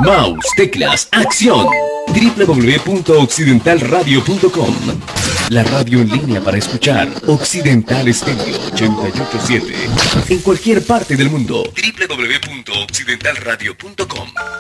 Mouse, teclas, acción. www.occidentalradio.com. La radio en línea para escuchar. Occidental Estéreo 887. En cualquier parte del mundo. www.occidentalradio.com.